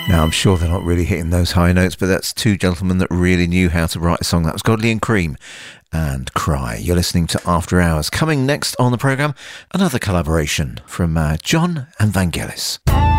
Now, I'm sure they're not really hitting those high notes, but that's two gentlemen that really knew how to write a song. That was Godley and Cream and Cry. You're listening to After Hours. Coming next on the programme, another collaboration from John and Vangelis.